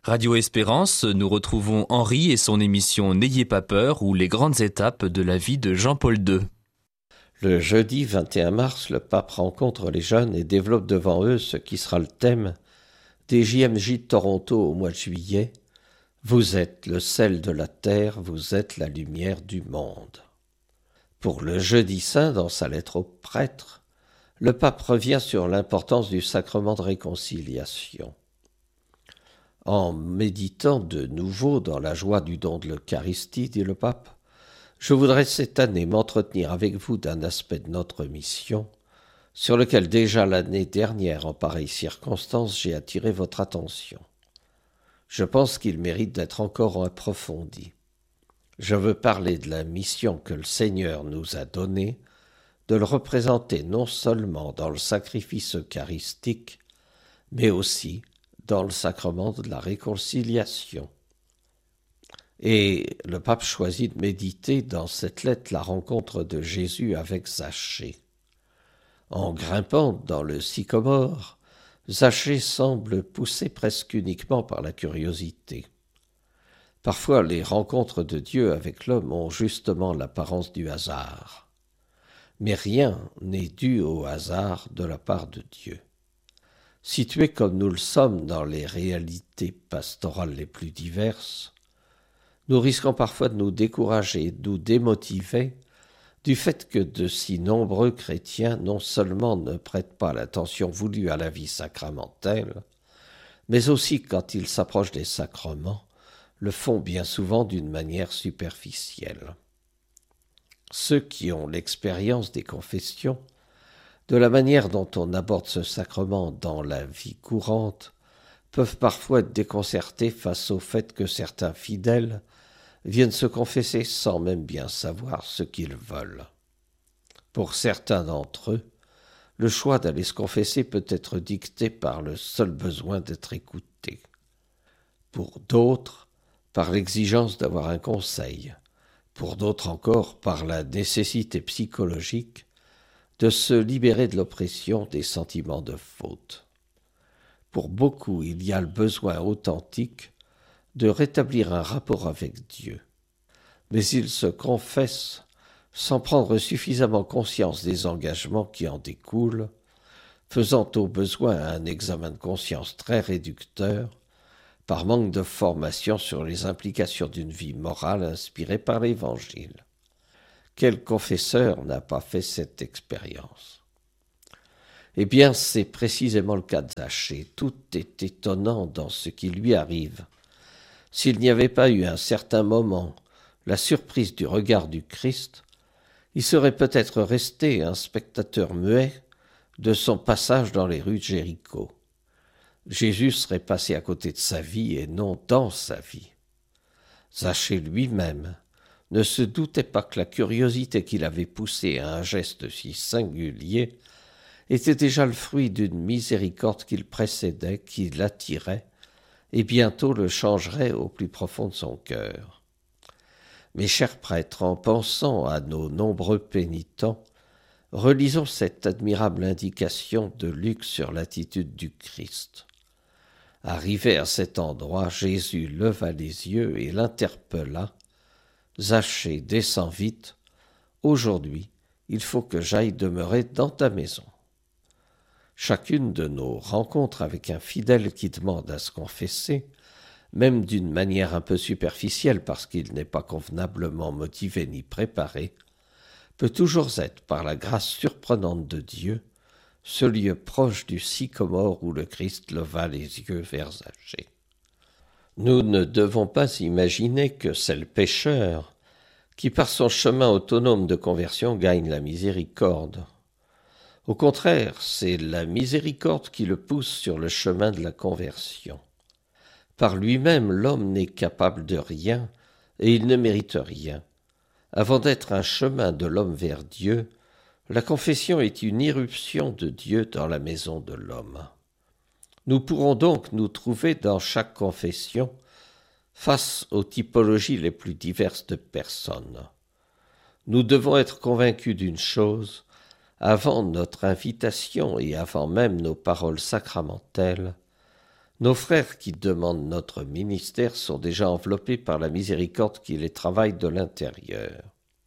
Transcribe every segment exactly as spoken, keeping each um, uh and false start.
Radio Espérance, nous retrouvons Henri et son émission N'ayez pas peur ou les grandes étapes de la vie de Jean-Paul deux. Le jeudi vingt et un mars, le pape rencontre les jeunes et développe devant eux ce qui sera le thème des J M J de Toronto au mois de juillet. Vous êtes le sel de la terre, vous êtes la lumière du monde. Pour le jeudi saint, dans sa lettre aux prêtres, le pape revient sur l'importance du sacrement de réconciliation. En méditant de nouveau dans la joie du don de l'Eucharistie, dit le pape, je voudrais cette année m'entretenir avec vous d'un aspect de notre mission, sur lequel déjà l'année dernière, en pareille circonstance, j'ai attiré votre attention. Je pense qu'il mérite d'être encore approfondi. Je veux parler de la mission que le Seigneur nous a donnée, de le représenter non seulement dans le sacrifice eucharistique, mais aussi dans le sacrement de la réconciliation. Et le pape choisit de méditer dans cette lettre la rencontre de Jésus avec Zachée. En grimpant dans le sycomore, Zachée semble poussé presque uniquement par la curiosité. Parfois, les rencontres de Dieu avec l'homme ont justement l'apparence du hasard. Mais rien n'est dû au hasard de la part de Dieu. Situés comme nous le sommes dans les réalités pastorales les plus diverses, nous risquons parfois de nous décourager, de nous démotiver du fait que de si nombreux chrétiens non seulement ne prêtent pas l'attention voulue à la vie sacramentelle, mais aussi quand ils s'approchent des sacrements, le font bien souvent d'une manière superficielle. Ceux qui ont l'expérience des confessions, de la manière dont on aborde ce sacrement dans la vie courante, peuvent parfois être déconcertés face au fait que certains fidèles viennent se confesser sans même bien savoir ce qu'ils veulent. Pour certains d'entre eux, le choix d'aller se confesser peut être dicté par le seul besoin d'être écouté. Pour d'autres, par l'exigence d'avoir un conseil. Pour d'autres encore, par la nécessité psychologique de se libérer de l'oppression des sentiments de faute. Pour beaucoup, il y a le besoin authentique de rétablir un rapport avec Dieu. Mais ils se confessent sans prendre suffisamment conscience des engagements qui en découlent, faisant au besoin un examen de conscience très réducteur, par manque de formation sur les implications d'une vie morale inspirée par l'Évangile. Quel confesseur n'a pas fait cette expérience? Eh bien, c'est précisément le cas de Zachée. Tout est étonnant dans ce qui lui arrive. S'il n'y avait pas eu un certain moment la surprise du regard du Christ, il serait peut-être resté un spectateur muet de son passage dans les rues de Jéricho. Jésus serait passé à côté de sa vie et non dans sa vie. Zachée lui-même ne se doutait pas que la curiosité qui l'avait poussé à un geste si singulier était déjà le fruit d'une miséricorde qu'il précédait, qui l'attirait, et bientôt le changerait au plus profond de son cœur. Mes chers prêtres, en pensant à nos nombreux pénitents, relisons cette admirable indication de Luc sur l'attitude du Christ. Arrivé à cet endroit, Jésus leva les yeux et l'interpella. « Zachée, descends vite. Aujourd'hui, il faut que j'aille demeurer dans ta maison. » Chacune de nos rencontres avec un fidèle qui demande à se confesser, même d'une manière un peu superficielle parce qu'il n'est pas convenablement motivé ni préparé, peut toujours être, par la grâce surprenante de Dieu, ce lieu proche du sycomore où le Christ leva les yeux vers Zachée. Nous ne devons pas imaginer que c'est le pécheur qui, par son chemin autonome de conversion, gagne la miséricorde. Au contraire, c'est la miséricorde qui le pousse sur le chemin de la conversion. Par lui-même, l'homme n'est capable de rien et il ne mérite rien. Avant d'être un chemin de l'homme vers Dieu, la confession est une irruption de Dieu dans la maison de l'homme. Nous pourrons donc nous trouver dans chaque confession face aux typologies les plus diverses de personnes. Nous devons être convaincus d'une chose, avant notre invitation et avant même nos paroles sacramentelles, Nos frères qui demandent notre ministère sont déjà enveloppés par la miséricorde qui les travaille de l'intérieur.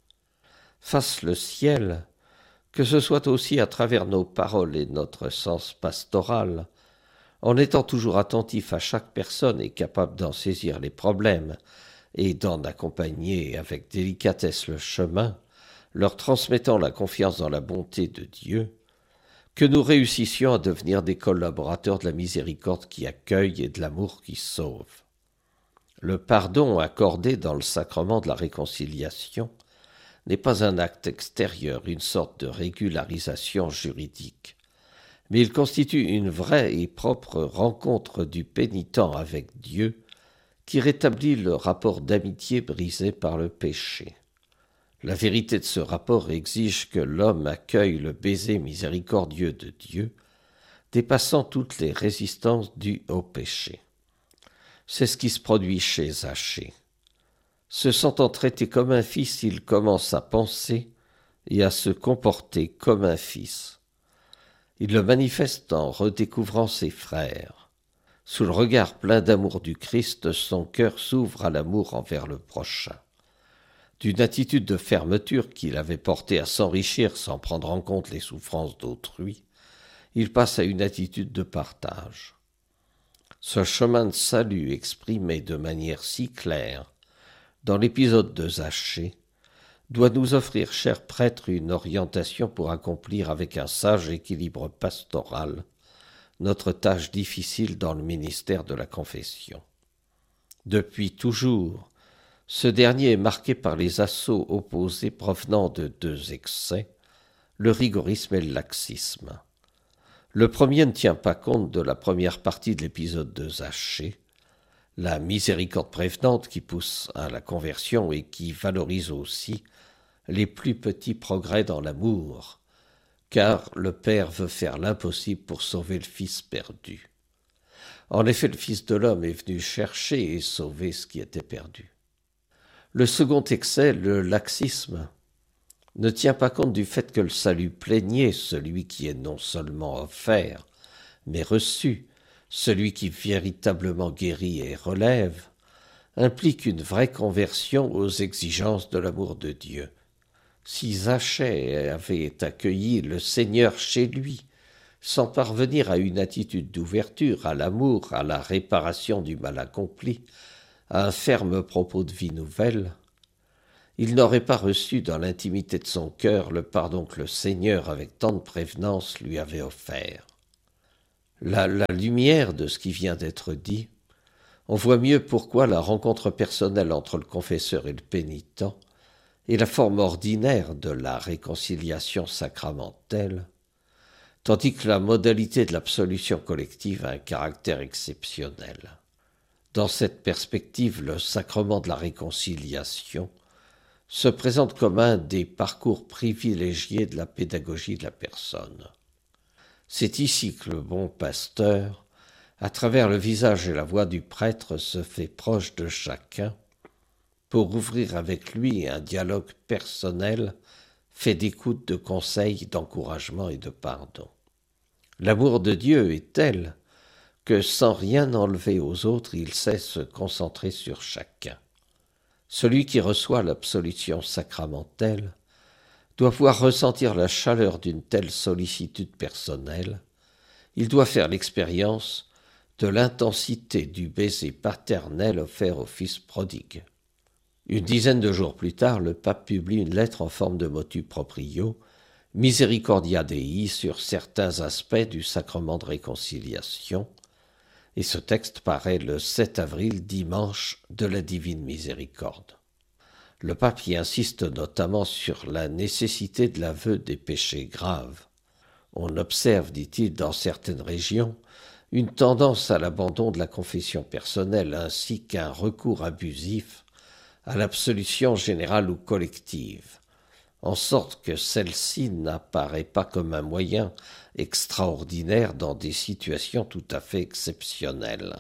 Fasse le ciel, que ce soit aussi à travers nos paroles et notre sens pastoral, en étant toujours attentif à chaque personne et capable d'en saisir les problèmes et d'en accompagner avec délicatesse le chemin, leur transmettant la confiance dans la bonté de Dieu, que nous réussissions à devenir des collaborateurs de la miséricorde qui accueille et de l'amour qui sauve. Le pardon accordé dans le sacrement de la réconciliation n'est pas un acte extérieur, une sorte de régularisation juridique, mais il constitue une vraie et propre rencontre du pénitent avec Dieu qui rétablit le rapport d'amitié brisé par le péché. La vérité de ce rapport exige que l'homme accueille le baiser miséricordieux de Dieu, dépassant toutes les résistances dues au péché. C'est ce qui se produit chez Zachée. Se sentant traité comme un fils, il commence à penser et à se comporter comme un fils. Il le manifeste en redécouvrant ses frères. Sous le regard plein d'amour du Christ, son cœur s'ouvre à l'amour envers le prochain. D'une attitude de fermeture qu'il avait portée à s'enrichir sans prendre en compte les souffrances d'autrui, il passe à une attitude de partage. Ce chemin de salut exprimé de manière si claire dans l'épisode de Zachée doit nous offrir, chers prêtres, une orientation pour accomplir avec un sage équilibre pastoral notre tâche difficile dans le ministère de la confession. Depuis toujours, ce dernier est marqué par les assauts opposés provenant de deux excès, le rigorisme et le laxisme. Le premier ne tient pas compte de la première partie de l'épisode de Zachée, la miséricorde prévenante qui pousse à la conversion et qui valorise aussi les plus petits progrès dans l'amour, car le Père veut faire l'impossible pour sauver le Fils perdu. En effet, le Fils de l'homme est venu chercher et sauver ce qui était perdu. Le second excès, le laxisme, ne tient pas compte du fait que le salut plénier, celui qui est non seulement offert, mais reçu, celui qui véritablement guérit et relève, implique une vraie conversion aux exigences de l'amour de Dieu. Si Zachée avait accueilli le Seigneur chez lui, sans parvenir à une attitude d'ouverture, à l'amour, à la réparation du mal accompli, à un ferme propos de vie nouvelle, il n'aurait pas reçu dans l'intimité de son cœur le pardon que le Seigneur, avec tant de prévenance, lui avait offert. La, la lumière de ce qui vient d'être dit, on voit mieux pourquoi la rencontre personnelle entre le confesseur et le pénitent est la forme ordinaire de la réconciliation sacramentelle, tandis que la modalité de l'absolution collective a un caractère exceptionnel. Dans cette perspective, le sacrement de la réconciliation se présente comme un des parcours privilégiés de la pédagogie de la personne. C'est ici que le bon pasteur, à travers le visage et la voix du prêtre, se fait proche de chacun pour ouvrir avec lui un dialogue personnel fait d'écoute, de conseils, d'encouragement et de pardon. L'amour de Dieu est tel que sans rien enlever aux autres, il sait se concentrer sur chacun. Celui qui reçoit l'absolution sacramentelle doit pouvoir ressentir la chaleur d'une telle sollicitude personnelle. Il doit faire l'expérience de l'intensité du baiser paternel offert au fils prodigue. Une dizaine de jours plus tard, le pape publie une lettre en forme de motu proprio, Misericordia Dei, sur certains aspects du sacrement de réconciliation, et ce texte paraît le sept avril, dimanche de la Divine Miséricorde. Le pape y insiste notamment sur la nécessité de l'aveu des péchés graves. On observe, dit-il, dans certaines régions, une tendance à l'abandon de la confession personnelle ainsi qu'un recours abusif à l'absolution générale ou collective, en sorte que celle-ci n'apparaît pas comme un moyen extraordinaire dans des situations tout à fait exceptionnelles.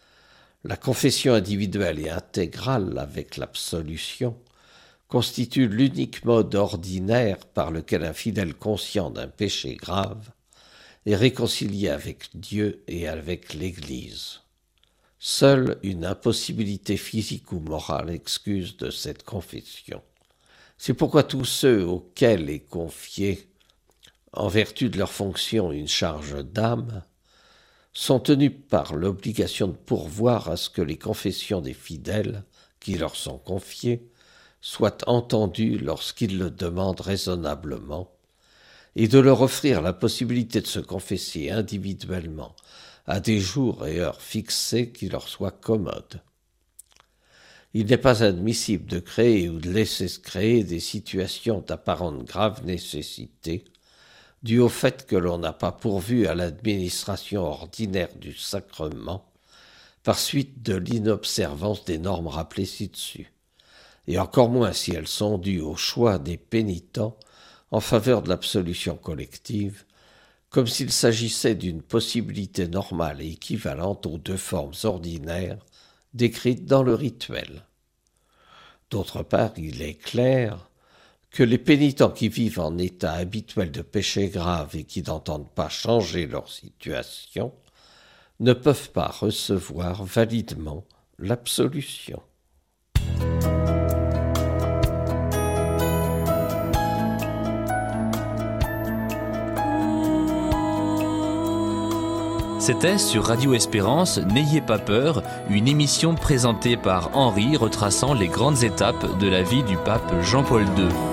La confession individuelle et intégrale avec l'absolution constitue l'unique mode ordinaire par lequel un fidèle conscient d'un péché grave et réconciliés avec Dieu et avec l'Église. Seule une impossibilité physique ou morale excuse de cette confession. C'est pourquoi tous ceux auxquels est confiée, en vertu de leur fonction, une charge d'âme, sont tenus par l'obligation de pourvoir à ce que les confessions des fidèles qui leur sont confiées soient entendues lorsqu'ils le demandent raisonnablement, et de leur offrir la possibilité de se confesser individuellement à des jours et heures fixés qui leur soient commodes. Il n'est pas admissible de créer ou de laisser se créer des situations d'apparente grave nécessité, dues au fait que l'on n'a pas pourvu à l'administration ordinaire du sacrement, par suite de l'inobservance des normes rappelées ci-dessus, et encore moins si elles sont dues au choix des pénitents en faveur de l'absolution collective, comme s'il s'agissait d'une possibilité normale et équivalente aux deux formes ordinaires décrites dans le rituel. D'autre part, il est clair que les pénitents qui vivent en état habituel de péché grave et qui n'entendent pas changer leur situation ne peuvent pas recevoir validement l'absolution. C'était sur Radio Espérance, N'ayez pas peur, une émission présentée par Henri retraçant les grandes étapes de la vie du pape Jean-Paul deux.